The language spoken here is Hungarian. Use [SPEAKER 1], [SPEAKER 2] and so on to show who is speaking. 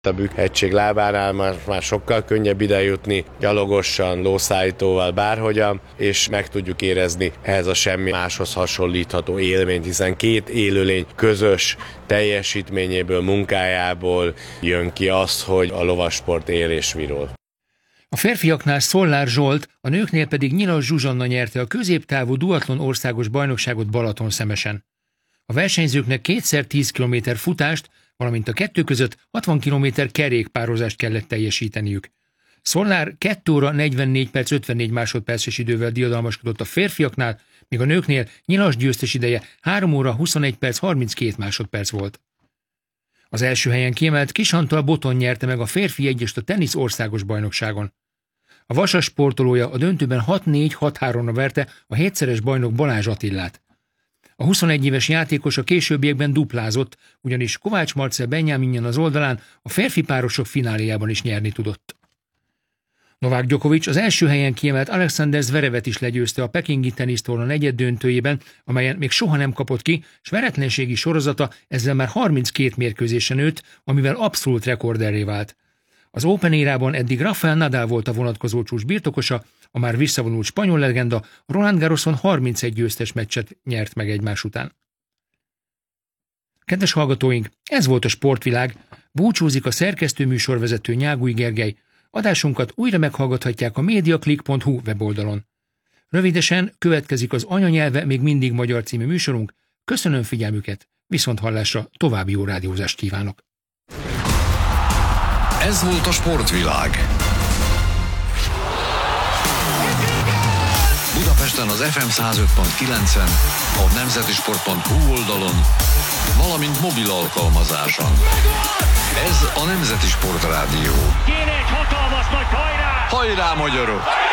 [SPEAKER 1] A Bükk-hegység lábánál már sokkal könnyebb idejutni, gyalogosan, lószállítóval, bárhogyan, és meg tudjuk érezni ehhez a semmi máshoz hasonlítható élményt, hiszen két élőlény közös teljesítményéből, munkájából jön ki az, hogy a lovasport él és virul.
[SPEAKER 2] A férfiaknál Szollár Zsolt, a nőknél pedig Nyilas Zsuzsanna nyerte a középtávú duatlon országos bajnokságot Balatonszemesen. A versenyzőknek 2x10 km futást, valamint a kettő között 60 km kerékpározást kellett teljesíteniük. Szollár 2 óra 44 perc 54 másodperces idővel diadalmaskodott a férfiaknál, míg a nőknél Nyilas győztes ideje 3 óra 21 perc 32 másodperc volt. Az első helyen kiemelt Kis Antal Boton nyerte meg a férfi egyest a tenisz országos bajnokságon. A vasas sportolója a döntőben 6-4-6-3-ra verte a 7-szeres bajnok Balázs Attillát. A 21 éves játékos a későbbiekben duplázott, ugyanis Kovács Marcell Benjaminjon az oldalán a férfi párosok fináléjában is nyerni tudott. Novák Djokovic az első helyen kiemelt Alexander Zverevet is legyőzte a pekingi tenisztorna negyeddöntőjében, amelyen még soha nem kapott ki, s veretlenségi sorozata ezzel már 32 mérkőzésen nőtt, amivel abszolút rekorderré vált. Az Open érában eddig Rafael Nadal volt a vonatkozó csúcs birtokosa, a már visszavonult spanyol legenda Roland Garroson 31 győztes meccset nyert meg egymás után. Kedves hallgatóink, ez volt a Sportvilág, búcsúzik a szerkesztő-műsorvezető Nyágúj Gergely. Adásunkat újra meghallgathatják a mediaclick.hu weboldalon. Rövidesen következik az Anyanyelve még mindig magyar című műsorunk. Köszönöm figyelmüket, viszonthallásra, további jó rádiózást kívánok!
[SPEAKER 3] Ez volt a Sportvilág. Budapesten az FM 105.9-en, a nemzetisport.hu oldalon, valamint mobil alkalmazáson. Ez a Nemzeti Sport Rádió.
[SPEAKER 4] Kéne egy hatalmas nagy hajrá!
[SPEAKER 3] Hajrá, magyarok!